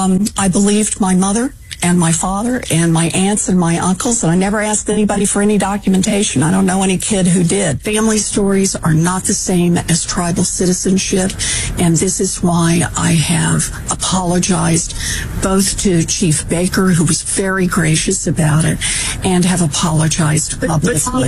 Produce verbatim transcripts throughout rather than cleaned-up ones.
Um, I believed my mother and my father and my aunts and my uncles, and I never asked anybody for any documentation. I don't know any kid who did. Family stories are not the same as tribal citizenship, and this is why I have apologized both to Chief Baker, who was very gracious about it, and have apologized publicly.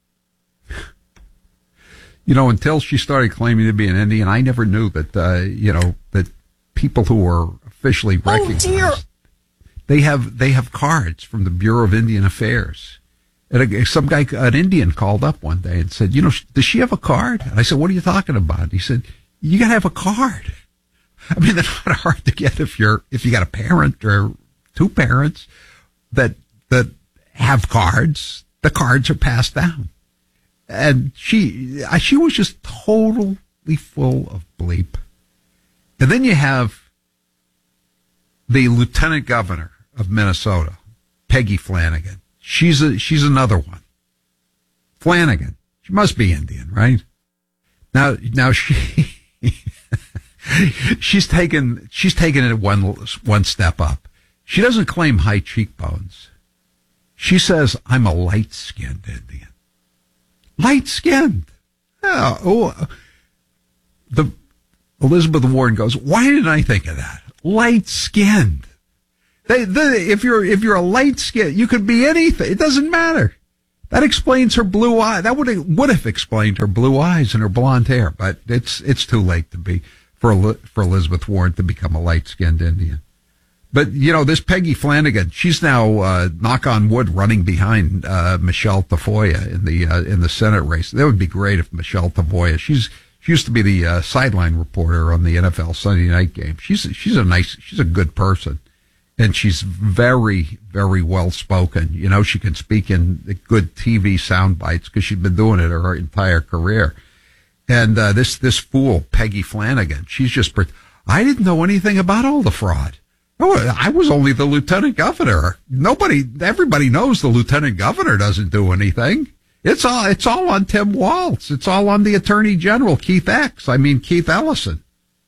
You know, until she started claiming to be an Indian, I never knew that, uh, you know, that people who were officially recognized, oh, dear. they have they have cards from the Bureau of Indian Affairs. And a, some guy, an Indian, called up one day and said, you know, does she have a card? And I said, what are you talking about? He said, you got to have a card. I mean, they're not hard to get if you're if you got a parent or two parents that that have cards. The cards are passed down. And she, she was just totally full of bleep. And then you have the lieutenant governor of Minnesota, Peggy Flanagan. She's a, she's another one. Flanagan. She must be Indian, right? Now, now she, she's taken, she's taken it one, one step up. She doesn't claim high cheekbones. She says, I'm a light-skinned Indian. Light-skinned. Oh, oh, the Elizabeth Warren goes, why didn't I think of that? Light-skinned. They, they, if you're if you're a light-skinned, you could be anything. It doesn't matter. That explains her blue eye. That would would have explained her blue eyes and her blonde hair. But it's it's too late to be for for Elizabeth Warren to become a light-skinned Indian. But, you know, this Peggy Flanagan, she's now, uh, knock on wood, running behind, uh, Michelle Tafoya in the, uh, in the Senate race. That would be great if Michelle Tafoya, she's, she used to be the, uh, sideline reporter on the N F L Sunday night game. She's, she's a nice, she's a good person. And she's very, very well spoken. You know, she can speak in good T V sound bites because she's been doing it her entire career. And, uh, this, this fool, Peggy Flanagan, she's just, I didn't know anything about all the fraud. Oh, I was only the lieutenant governor. Nobody, everybody knows the lieutenant governor doesn't do anything. It's all, it's all on Tim Walz. It's all on the attorney general, Keith X. I mean, Keith Ellison.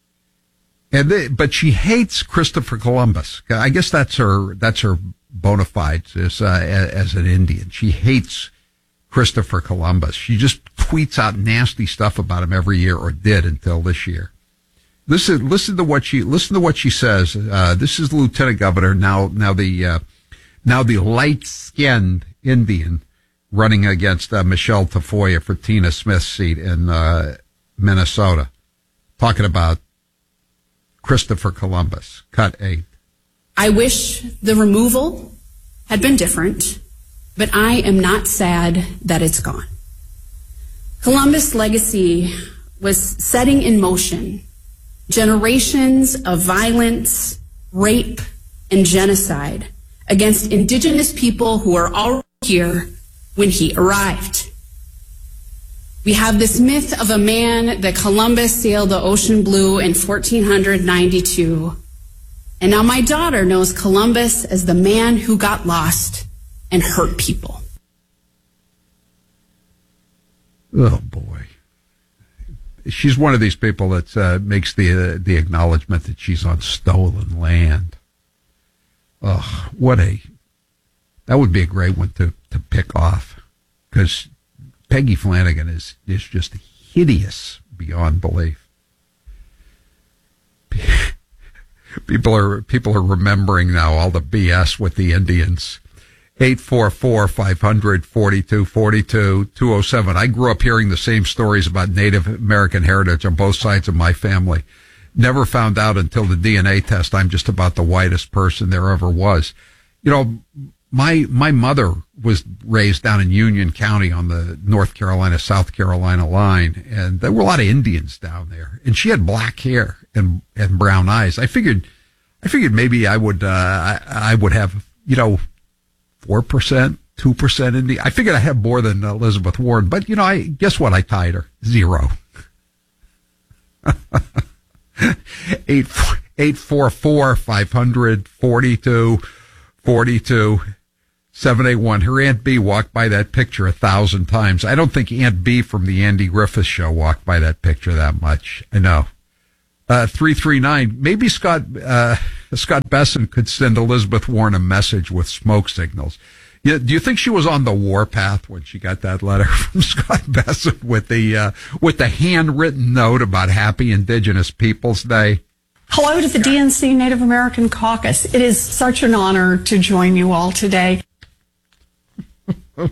And they, but she hates Christopher Columbus. I guess that's her, that's her bona fides as, uh, as an Indian. She hates Christopher Columbus. She just tweets out nasty stuff about him every year, or did until this year. Listen, listen to what she, listen to what she says. Uh, this is the lieutenant governor, now, now the, uh, now the light-skinned Indian running against, uh, Michelle Tafoya for Tina Smith's seat in, uh, Minnesota. Talking about Christopher Columbus. Cut eight. I wish the removal had been different, but I am not sad that it's gone. Columbus' legacy was setting in motion generations of violence, rape, and genocide against indigenous people who were already here when he arrived. We have this myth of a man that Columbus sailed the ocean blue in fourteen ninety-two. And now my daughter knows Columbus as the man who got lost and hurt people. Oh, boy. She's one of these people that uh, makes the uh, the acknowledgement that she's on stolen land. Oh, what a... That would be a great one to, to pick off. Because Peggy Flanagan is, is just hideous beyond belief. People are people are remembering now all the B S with the Indians. eight four four, five hundred, forty-two forty-two, two oh seven. I grew up hearing the same stories about Native American heritage on both sides of my family. Never found out until the D N A test I'm just about the whitest person there ever was. You know, my my mother was raised down in Union County on the North Carolina, South Carolina line, and there were a lot of Indians down there. And she had black hair and and brown eyes. I figured I figured maybe I would uh I, I would have, you know, four percent, two percent Indian. I figured I had more than Elizabeth Warren, but, you know, I guess what? I tied her. Zero. eight, eight four four, five hundred, forty-two forty-two, seven eight one. Her Aunt B walked by that picture a thousand times. I don't think Aunt B from the Andy Griffith Show walked by that picture that much. I know. Uh, three three nine. Maybe Scott, uh, Scott Besson could send Elizabeth Warren a message with smoke signals. Yeah, do you think she was on the warpath when she got that letter from Scott Besson with the, uh, with the handwritten note about Happy Indigenous Peoples Day? Hello to the D N C Native American Caucus. It is such an honor to join you all today. And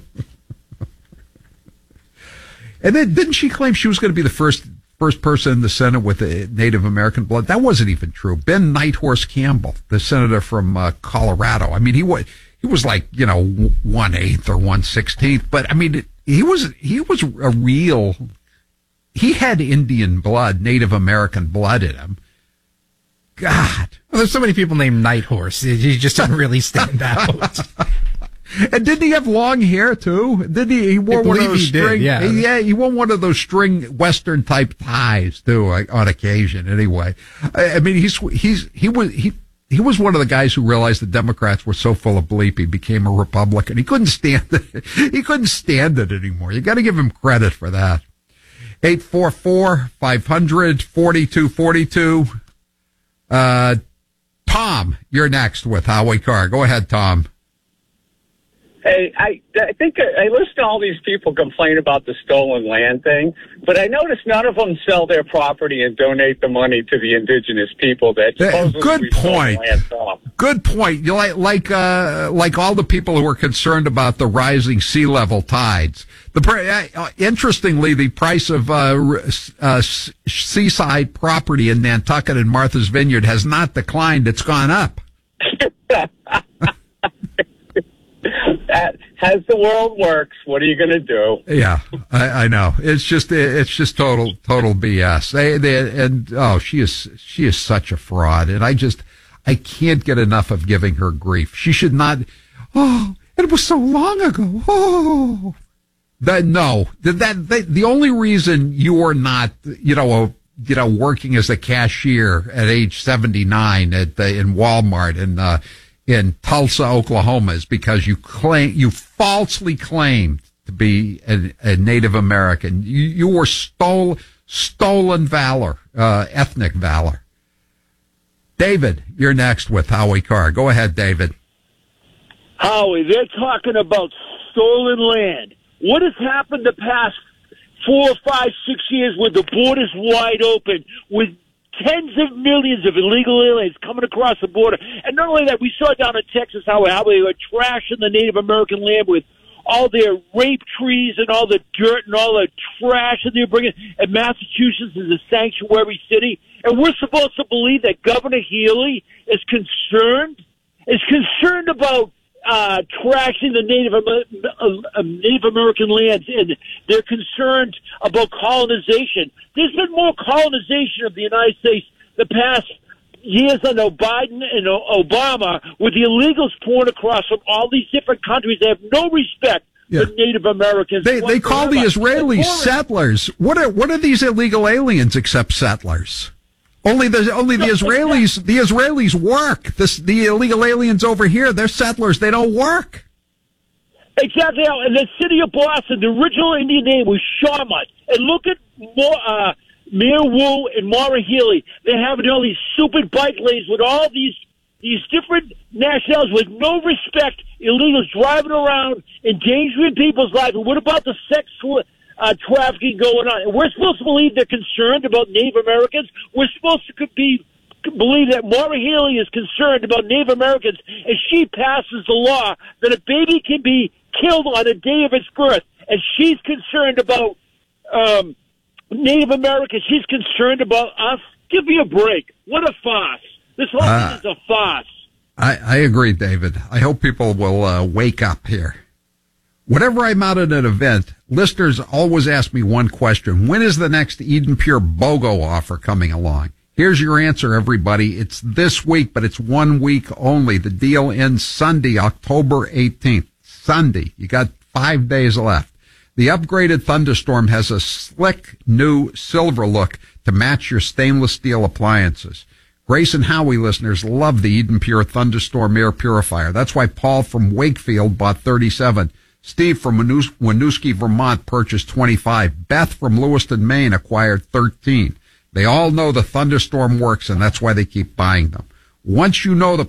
then didn't she claim she was going to be the first first person in the Senate with a Native American blood? That wasn't even true. Ben Nighthorse Campbell, the senator from uh, Colorado. I mean, he was he was like, you know, one eighth or one sixteenth, but I mean, he was he was a real. He had Indian blood, Native American blood in him. God, well, there's so many people named Nighthorse. He just didn't really stand out. And didn't he have long hair too? Did he? He wore I one of those he string. Did, yeah. yeah, he wore one of those string Western type ties too, like, on occasion. Anyway, I, I mean, he's he's he was he he was one of the guys who realized the Democrats were so full of bleep. He became a Republican. He couldn't stand it. He couldn't stand it anymore. You got to give him credit for that. Eight four four five hundred forty two forty two. Uh, Tom, you're next with Howie Carr. Go ahead, Tom. Hey, I, I think I listen to all these people complain about the stolen land thing, but I notice none of them sell their property and donate the money to the indigenous people that supposedly Good we stole point. the land from. Good point. You like like uh, like all the people who are concerned about the rising sea level tides. The uh, interestingly, the price of uh, uh, seaside property in Nantucket and Martha's Vineyard has not declined; it's gone up. That, as the world works, what are you going to do? Yeah, I, I know. It's just it's just total total B S. They, they, and oh, she is she is such a fraud, and I just I can't get enough of giving her grief. She should not. Oh, it was so long ago. Oh, that no, that that, that the only reason you are not, you know, a, you know, working as a cashier at age seventy-nine at the, in Walmart and. Uh, in Tulsa, Oklahoma, is because you claim, you falsely claimed to be a, a Native American. You, you were stole, stolen valor, uh, ethnic valor. David, you're next with Howie Carr. Go ahead, David. Howie, they're talking about stolen land. What has happened the past four, five, six years with the borders wide open, with tens of millions of illegal aliens coming across the border? And not only that, we saw down in Texas how, how they were trashing the Native American land with all their rape trees and all the dirt and all the trash that they're bringing. And Massachusetts is a sanctuary city. And we're supposed to believe that Governor Healy is concerned, is concerned about uh, trashing the Native, uh, Native American lands, and they're concerned about colonization. There's been more colonization of the United States the past years under Biden and Obama, with the illegals pouring across from all these different countries. They have no respect Yeah. for Native Americans. They they call the Israelis settlers. What are what are these illegal aliens except settlers? Only the only the Israelis the Israelis work. This the illegal aliens over here, they're settlers. They don't work. Exactly. And the city of Boston, the original Indian name was Shawmut. And look at more, uh, Mayor Wu and Maura Healey. They're having all these stupid bike lanes with all these these different nationalities with no respect, illegals driving around, endangering people's lives. And what about the sex uh, trafficking going on? And we're supposed to believe they're concerned about Native Americans. We're supposed to be believe that Maura Healey is concerned about Native Americans, and she passes the law that a baby can be killed on the day of its birth, and she's concerned about um, Native Americans. She's concerned about us. Give me a break. What a farce. This whole Uh, thing is a farce. I, I agree, David. I hope people will uh, wake up here. Whenever I'm out at an event, listeners always ask me one question. When is the next Eden Pure BOGO offer coming along? Here's your answer, everybody. It's this week, but it's one week only. The deal ends Sunday, October eighteenth. Sunday. You got five days left. The upgraded Thunderstorm has a slick new silver look to match your stainless steel appliances. Grace and Howie listeners love the Eden Pure Thunderstorm air purifier. That's why Paul from Wakefield bought thirty-seven. Steve from Winooski, Vermont purchased twenty-five. Beth from Lewiston, Maine acquired thirteen. They all know the thunderstorm works, and that's why they keep buying them. Once you know the